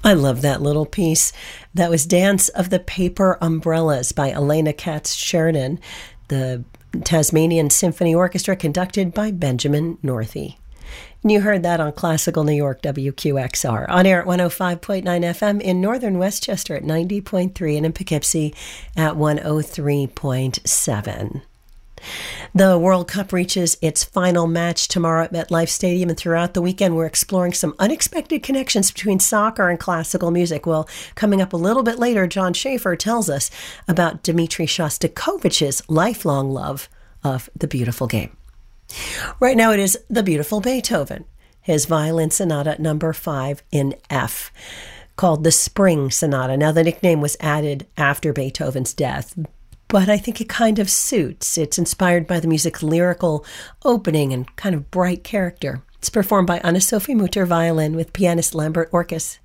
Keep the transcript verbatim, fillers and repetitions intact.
I love that little piece. That was Dance of the Paper Umbrellas by Elena Katz-Sheridan, the Tasmanian Symphony Orchestra, conducted by Benjamin Northey. And you heard that on Classical New York, W Q X R, on air at one oh five point nine F M, in northern Westchester at ninety point three, and in Poughkeepsie at one oh three point seven. The World Cup reaches its final match tomorrow at MetLife Stadium, and throughout the weekend we're exploring some unexpected connections between soccer and classical music. Well, coming up a little bit later, John Schaefer tells us about Dmitri Shostakovich's lifelong love of the beautiful game. Right now it is the beautiful Beethoven, his Violin Sonata number five in F, called the Spring Sonata. Now, the nickname was added after Beethoven's death, but I think it kind of suits. It's inspired by the music's lyrical opening and kind of bright character. It's performed by Anna-Sophie Mutter violin with pianist Lambert Orkes.